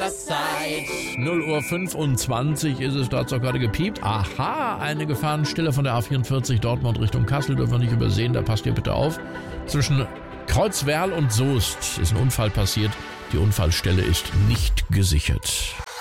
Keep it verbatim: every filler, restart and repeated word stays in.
das Zeit. null Uhr fünfundzwanzig ist es, da hat es auch gerade gepiept. Aha, eine Gefahrenstelle von der A vierundvierzig Dortmund Richtung Kassel dürfen wir nicht übersehen, da passt ihr bitte auf. Zwischen Kreuzwerl und Soest ist ein Unfall passiert. Die Unfallstelle ist nicht gesichert.